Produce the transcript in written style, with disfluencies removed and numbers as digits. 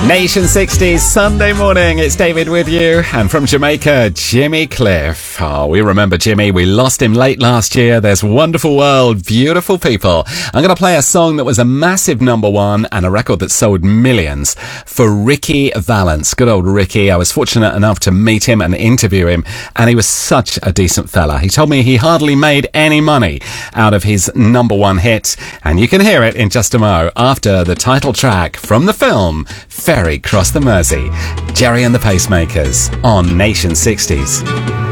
Nation 60s Sunday morning. It's David with you, and from Jamaica, Jimmy Cliff. Oh, we remember Jimmy. We lost him late last year. There's Wonderful World, beautiful people. I'm going to play a song that was a massive number one and a record that sold millions for Ricky Valance. Good old Ricky. I was fortunate enough to meet him and interview him, and he was such a decent fella. He told me he hardly made any money out of his number one hit, and you can hear it in just a mo after the title track from the film Ferry Cross the Mersey. Jerry and the Pacemakers on Nation 60s.